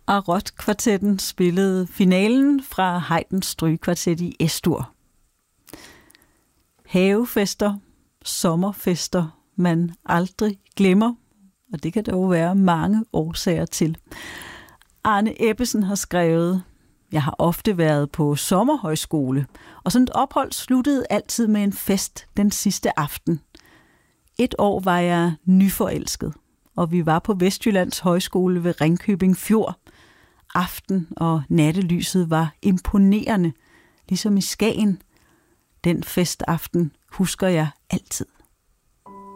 Arot-kvartetten spillede finalen fra Haydns strygekvartet i Es-dur. Havefester, sommerfester, man aldrig glemmer, og det kan der jo være mange årsager til. Arne Ebbesen har skrevet: Jeg har ofte været på sommerhøjskole, og sådan et ophold sluttede altid med en fest den sidste aften. Et år var jeg nyforelsket, og vi var på Vestjyllands Højskole ved Ringkøbing Fjord. Aften- og nattelyset var imponerende, ligesom i Skagen. Den festaften husker jeg altid.